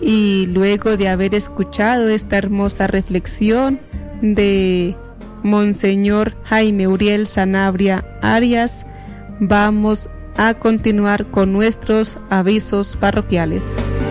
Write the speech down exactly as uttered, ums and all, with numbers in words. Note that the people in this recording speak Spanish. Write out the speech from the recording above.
Y luego de haber escuchado esta hermosa reflexión de Monseñor Jaime Uriel Sanabria Arias, vamos a continuar con nuestros avisos parroquiales.